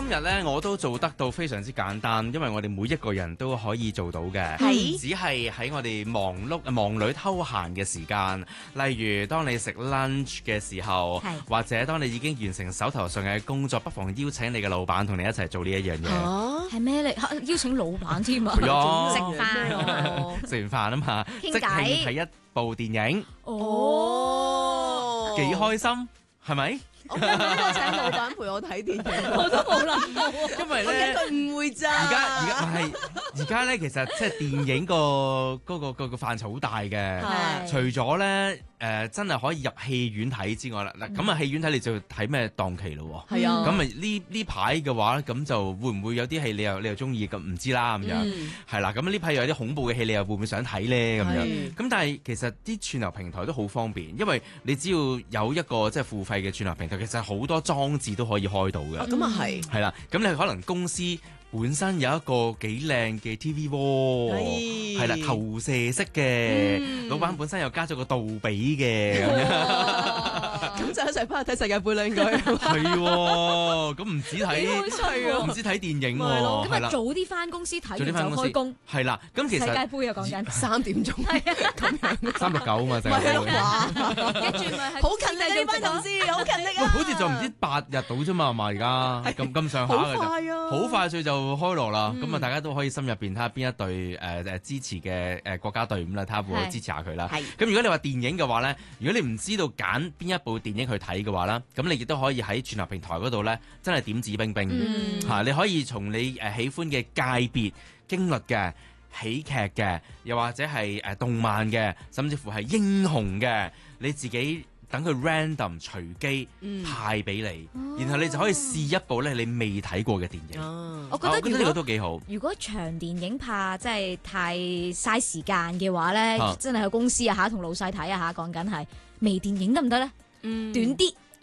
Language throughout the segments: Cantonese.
日咧我都做得到非常之簡單，因為我哋每一個人都可以做到嘅，只係喺我哋忙裏偷閒嘅時間，例如當你食 lunch 嘅時候，或者當你已經完成手頭上嘅工作，不妨邀請你嘅老闆同你一齊做呢一樣嘢。 係咩嚟？邀請老闆添啊？食飯， 食完飯啊嘛， 傾偈， 即係睇一部電影。 哦， 幾開心，係咪？ 我今日我請老闆陪我睇電影， 我都冇諗到。 因為咧， 佢誤會咋。 而家咧，其實即係電影個範疇好大嘅。除咗咧真係可以入戲院睇之外啦，嗱咁啊戲院睇你就要睇咩檔期咯喎。 係啊。 咁啊呢排嘅話，咁就會唔會有啲戲你又中意咁唔知啦咁樣。係啦，咁呢排有啲恐怖嘅戲，你又會唔會想睇咧咁樣？咁但係其實啲串流平台都好方便，因為你只要有一個即係付費嘅串流平台，其實好多裝置都可以開到嘅。 咁啊係。 係啦，咁你可能公司本身有一個幾靚嘅 TV wall， 係啦，投射式嘅，老闆本身又加咗個杜比嘅咁樣， 咁就一齊翻去睇世界盃啦應該。 係喎，咁唔止睇，唔止睇電影喎，係啦， 早啲翻公司睇完就開工， 係啦，咁其實世界盃又講緊 3點鐘，係啊，咁樣 369啊嘛，世界盃， 跟住咪好勤力啊呢班同事，好勤力啊， 好似就唔知8日到啫嘛，係嘛而家咁上下嘅就， 好快啊， 好快脆就開鑼啦，咁啊大家都可以心入邊睇下邊一隊支持嘅國家隊伍啦，睇下會唔會支持下佢啦。咁如果你話電影嘅話咧，如果你唔知道揀邊一部電影去睇嘅話啦，咁你亦都可以喺串流平台嗰度咧，真係點指兵兵嚇，你可以從你喜歡嘅界別、驚慄嘅、喜劇嘅，又或者係動漫嘅，甚至乎係英雄嘅，你自己等佢 random 隨機派俾你，然後你就可以試一部咧你未睇過嘅電影。 我覺得呢個都幾好。 如果長電影怕即係太嘥時間嘅話咧，真係去公司啊嚇，同老細睇啊嚇，講緊係微電影得唔得咧？短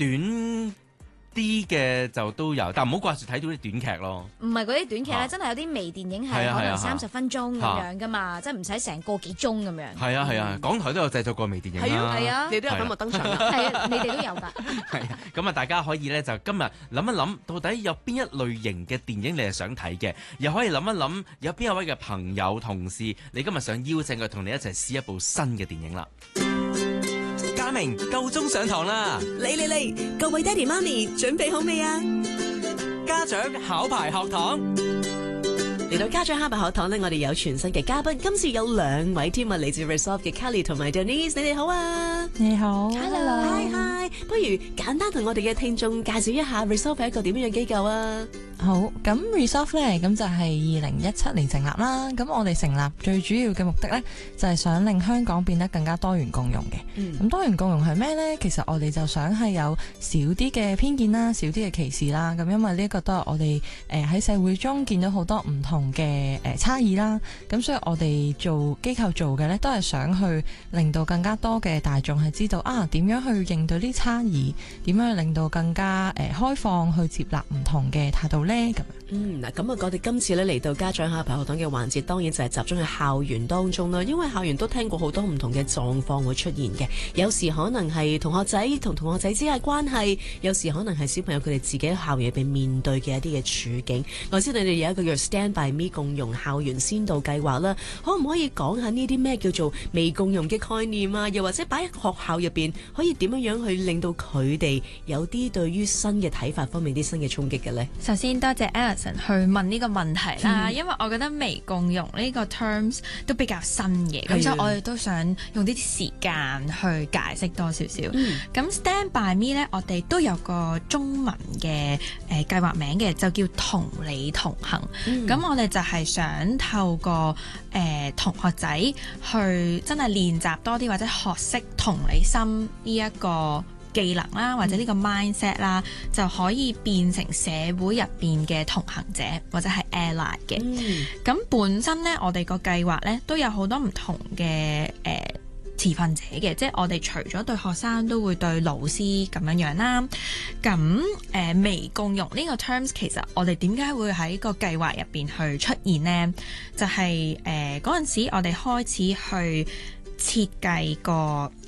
啲嘅就都有，但唔好掛住睇到啲短劇咯。唔係嗰啲短劇咧，真係有啲微電影係可能30分鐘咁樣噶嘛，即係唔使成個幾鐘咁樣。係啊，港台都有製作過微電影啦。係啊， 你都有粉墨登場啦。 係啊，你哋都有㗎。 係啊，咁啊，大家可以咧就今日諗一諗，到底有邊一類型嘅電影你係想睇嘅，又可以諗一諗有邊一位嘅朋友同事，你今日想邀請佢同你一齊試一部新嘅電影啦。 家明夠鐘上堂啦！ 嚟，各位爹哋媽咪準備好未啊？ 家長考牌學堂嚟到家長考牌學堂呢，我哋有全新嘅嘉賓，今次有2位添啊，嚟自 Resolve 嘅 Kelly 同埋 Denise， 你哋好啊！ 你好 ，Hello，Hi，不如簡單同我哋嘅聽眾介紹一下 Resolve 係一個點樣嘅機構啊？ 好，咁 Resolve 咧，咁就係2017年成立啦。咁我哋成立最主要嘅目的咧，就係想令香港變得更加多元共融嘅。咁多元共融係咩咧？其實我哋就想係有少啲嘅偏見啦，少啲嘅歧視啦。咁因為呢個都係我哋喺社會中見到好多唔同嘅差異啦。咁所以我哋做機構做嘅咧，都係想去令到更加多嘅大眾係知道點樣去應對啲差異，點樣去令到更加開放去接納唔同嘅態度咧。 嗱，咁啊，我哋今次咧嚟到家長考牌學堂嘅環節，當然就係集中喺校園當中啦。因為校園都聽過好多唔同嘅狀況會出現嘅，有時可能係同學仔同同學仔之間嘅關係，有時可能係小朋友佢哋自己喺校園入邊面對嘅一啲嘅處境。我知道你哋有一個叫 Stand by Me 共融校園先導計劃啦，可唔可以講下呢啲咩叫做微共融嘅概念啊？又或者擺喺學校入邊可以點樣去令到佢哋有啲對於新嘅睇法方面啲新嘅衝擊嘅呢？ 首先多謝 Alison 去問呢個問題啦，因為我覺得微共融呢個 terms 都比較新嘅，咁所以我哋都想用啲時間去解釋多少少。咁 Stand by Me 呢，我哋都有個中文嘅計劃名嘅，就叫同理同行。咁我哋就係想透過同學仔去真係練習多啲，或者學識同理心呢一個技能啦，或者呢個 mindset 啦，就可以變成社會入邊嘅同行者或者係 ally 嘅。咁本身呢，我哋個計劃呢都有好多唔同嘅持份者嘅，即係我哋除咗對學生，都會對老師咁樣啦。咁微共融呢個 terms 其實我哋點解會喺個計劃入邊去出現呢？就係嗰陣時我哋開始去設計個